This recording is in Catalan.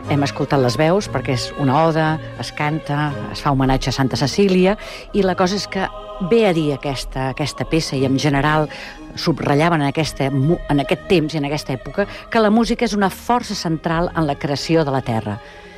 hem escoltat les veus perquè és una oda, es canta, es fa homenatge a Santa Cecília, i la cosa és que ve a dir aquesta peça, i en general subratllaven en aquest temps i en aquesta època, que la música és una força central en la creació de la Terra.